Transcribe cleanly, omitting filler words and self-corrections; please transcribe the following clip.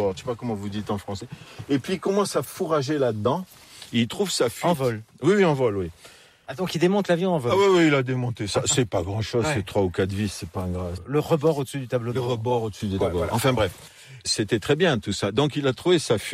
rebord, je sais pas comment vous dites en français. Et puis il commence à fourrager là-dedans. Il trouve sa fuite. En vol. Oui, en vol, oui. Ah, donc il démonte l'avion en vol. Ah oui, il a démonté ça. C'est pas grand-chose, Ouais. c'est 3 ou 4 vis, c'est pas grave. Le rebord au-dessus du tableau de Le bord. rebord au-dessus des Ouais, tableaux. voilà. Enfin bref, c'était très bien tout ça. Donc il a trouvé sa fuite.